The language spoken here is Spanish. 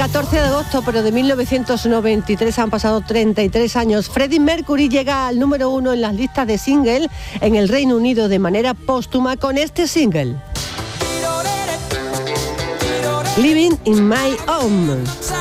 14 de agosto, pero de 1993, han pasado 33 años. Freddie Mercury llega al número 1 en las listas de single en el Reino Unido de manera póstuma con este single, Living in My Home.